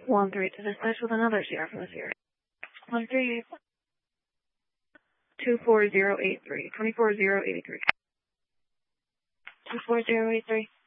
1-3 to dispatch with another Sierra from the Sierra. 1-3, 24083, 24083. 24083.